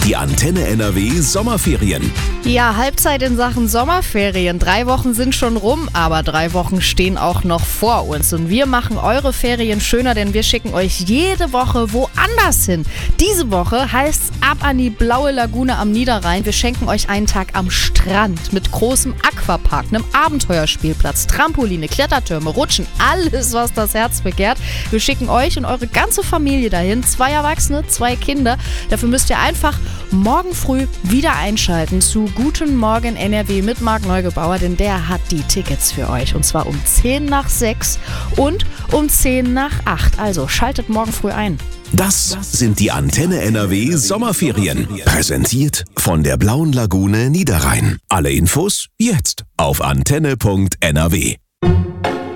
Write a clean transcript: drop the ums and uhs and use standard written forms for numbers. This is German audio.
Die Antenne NRW Sommerferien. Ja, Halbzeit in Sachen Sommerferien. 3 Wochen sind schon rum, aber 3 Wochen stehen auch noch vor uns. Und wir machen eure Ferien schöner, denn wir schicken euch jede Woche woanders hin. Diese Woche heißt es ab an die Blaue Lagune am Niederrhein. Wir schenken euch einen Tag am Strand mit großem Aquapark, einem Abenteuerspielplatz, Trampoline, Klettertürme, Rutschen, alles, was das Herz begehrt. Wir schicken euch und eure ganze Familie dahin. 2 Erwachsene, 2 Kinder. Dafür müsst ihr einfach morgen früh wieder einschalten zu Guten Morgen NRW mit Marc Neugebauer, denn der hat die Tickets für euch. Und zwar um 10 nach 6 und um 10 nach 8. Also schaltet morgen früh ein. Das sind die Antenne NRW Sommerferien. Präsentiert von der Blauen Lagune Niederrhein. Alle Infos jetzt auf antenne.nrw.